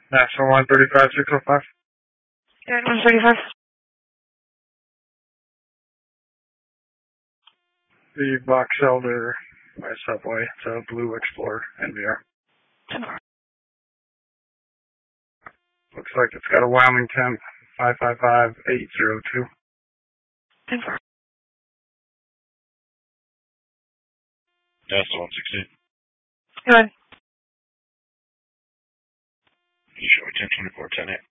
National 135 605. Yeah, 135. The Box Elder by Subway. It's a blue Explorer NVR. 10-4. Looks like it's got a Wyoming temp 555802. 10-4. That's the 116. Go ahead. You show me 1024, 10-8.